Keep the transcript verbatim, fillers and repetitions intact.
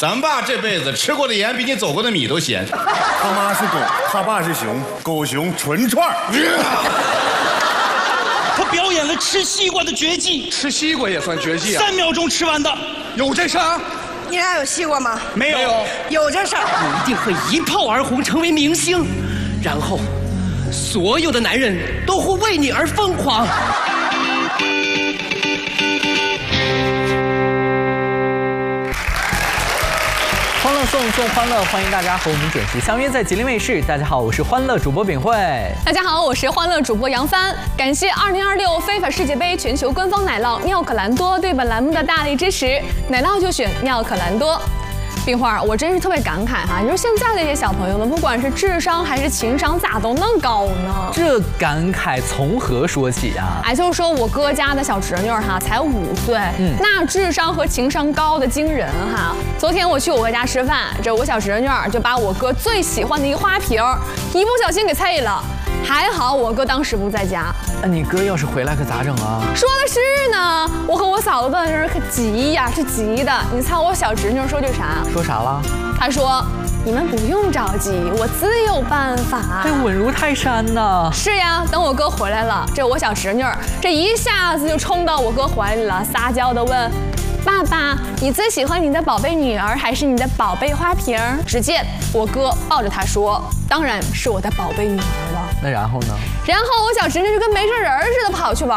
咱爸这辈子吃过的盐比你走过的米都咸。 他妈是狗，他爸是熊，狗熊纯串儿。 他表演了吃西瓜的绝技， 吃西瓜也算绝技啊？ 三秒钟吃完的， 有这事儿？ 你俩有西瓜吗？ 没有。 有这事儿。 你一定会一炮而红，成为明星，然后所有的男人都会为你而疯狂。 欢乐颂送欢乐，欢迎大家和我们准时相约在吉林卫视。大家好，我是欢乐主播秉慧。 大家好，我是欢乐主播杨帆。感谢二零二六非法世界杯全球官方奶酪妙可蓝多对本栏目的大力支持，奶酪就选妙可蓝多。冰花，我真是特别感慨哈！你说现在这些小朋友们，不管是智商还是情商，咋都那么高呢？ 这感慨从何说起啊？ 哎，就是说我哥家的小侄女哈，才五岁，嗯，那智商和情商高的惊人哈。昨天我去我哥家吃饭，这我小侄女就把我哥最喜欢的一个花瓶，一不小心给碎了。还好我哥当时不在家。 那你哥要是回来可咋整啊？ 说的是呢，我和我嫂子在那儿可急呀，是急的。你猜我小侄女说句啥？ 说啥了？ 她说：“你们不用着急，我自有办法。” 这稳如泰山呐！ 是呀，等我哥回来了，这我小侄女这一下子就冲到我哥怀里了，撒娇的问。爸爸，你最喜欢你的宝贝女儿还是你的宝贝花瓶？只见我哥抱着她说：“当然是我的宝贝女儿了。” 那然后呢？ 然后我小侄女就跟没事人似的跑去玩。